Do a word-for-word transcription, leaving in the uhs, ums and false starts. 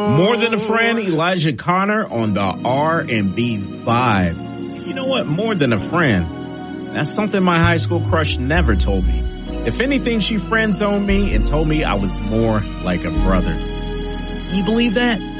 More Than a Friend, Elijah Connor on the R and B vibe. You know what? More than a friend. That's something my high school crush never told me. If anything, she friend zoned me and told me I was more like a brother. Can you believe that?